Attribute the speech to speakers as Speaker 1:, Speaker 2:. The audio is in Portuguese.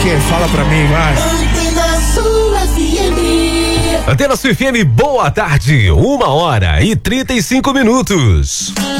Speaker 1: que? Fala pra mim, vai.
Speaker 2: Antena Sul FM, boa tarde, 1h35.